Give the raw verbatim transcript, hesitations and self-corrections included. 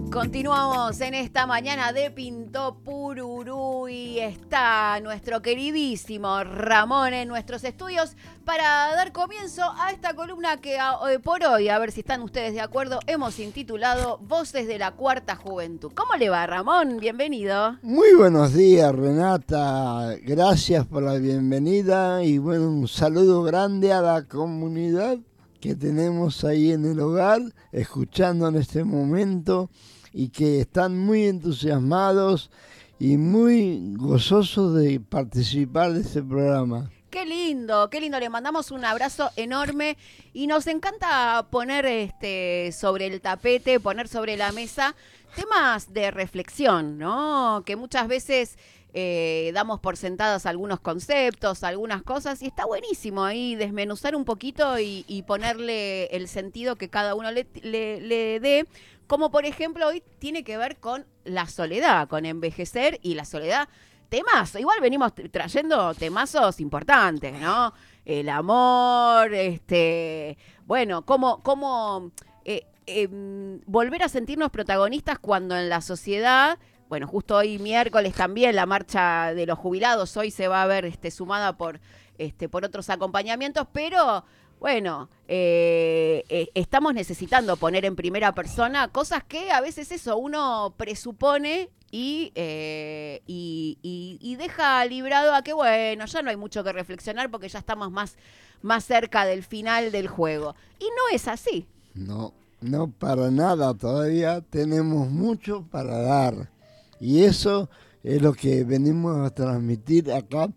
Continuamos en esta mañana de Pinto Pururú y está nuestro queridísimo Ramón en nuestros estudios para dar comienzo a esta columna que hoy por hoy, a ver si están ustedes de acuerdo, hemos intitulado Voces de la Cuarta Juventud. ¿Cómo le va, Ramón? Bienvenido. Muy buenos días, Renata. Gracias por la bienvenida y bueno, un saludo grande a la comunidad que tenemos ahí en el hogar, escuchando en este momento y que están muy entusiasmados y muy gozosos de participar de este programa. Qué lindo, qué lindo. Le mandamos un abrazo enorme y nos encanta poner este sobre el tapete, poner sobre la mesa temas de reflexión, ¿no? Que muchas veces eh, damos por sentadas algunos conceptos, algunas cosas, y está buenísimo ahí desmenuzar un poquito y, y ponerle el sentido que cada uno le, le, le dé. Como por ejemplo hoy tiene que ver con la soledad, con envejecer y la soledad. Temazo, igual venimos trayendo temazos importantes, ¿no? El amor, este, bueno, cómo, cómo eh, eh, volver a sentirnos protagonistas cuando en la sociedad, bueno, justo hoy miércoles también la marcha de los jubilados, hoy se va a ver este, sumada por, este, por otros acompañamientos, pero bueno, eh, eh, estamos necesitando poner en primera persona cosas que a veces eso uno presupone y, eh, y, y, y deja librado a que, bueno, ya no hay mucho que reflexionar porque ya estamos más, más cerca del final del juego. Y no es así. No, no para nada. Todavía tenemos mucho para dar. Y eso es lo que venimos a transmitir acá